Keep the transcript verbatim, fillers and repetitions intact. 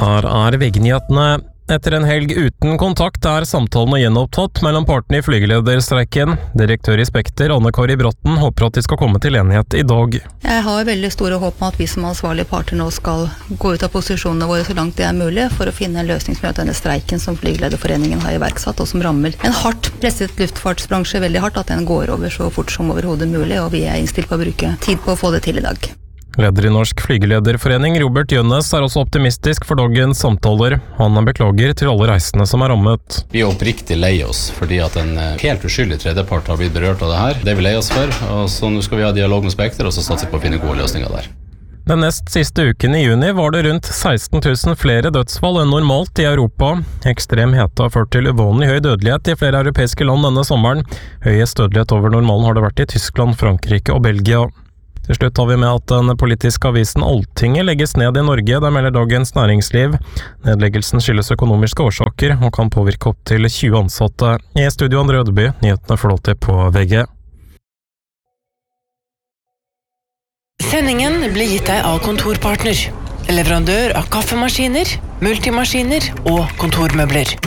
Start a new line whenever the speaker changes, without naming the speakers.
Her er V G-nyhetene. Etter en helg uten kontakt er samtalene gjenopptatt mellom partene i flygelederstreiken. Direktør i Spekter, Anne Kari Brotten, håper at de skal komme til enighet i dag.
Jeg har veldig store håp om at vi som ansvarlige parter nå skal gå ut av posisjonene våre så langt det er mulig for å finne en løsning som gjør at denne streiken som Flygelederforeningen har iverksatt, og som rammer en hardt presset luftfartsbransje veldig hardt, at den går over så fort som overhodet mulig, og vi er innstilt på å bruke tid på å få det til i dag.
Leder i Norsk Flygelederforening, Robert Jønnes, er også optimistisk for dagens samtaler. Han beklager til alle reisende som er rammet.
Vi er oppriktig lei oss, fordi at en helt uskyldig tredjepart har blitt berørt av det her. Det er vi lei oss for, og så nå skal vi ha dialog med Spekter, og så satser vi på å finne gode løsninger der.
Den nest siste uken i juni var det rundt seksten tusen flere dødsfall enn normalt i Europa. Ekstrem hete har ført til uvanlig høy dødelighet i flere europeiske land denne sommeren. Høyest dødelighet over normalen har det vært i Tyskland, Frankrike og Belgia. Til slutt har vi med at den politiske avisen Altinget legges ned i Norge, der melder Dagens Næringsliv. Nedleggelsen skyldes økonomiske årsaker og kan påvirke opp til tjue ansatte. I studio Andre Ødeby, nyhetene får lov til på V G.
Sendingen blir gitt deg av Kontorpartner, leverandør av kaffemaskiner, multimaskiner og kontormøbler.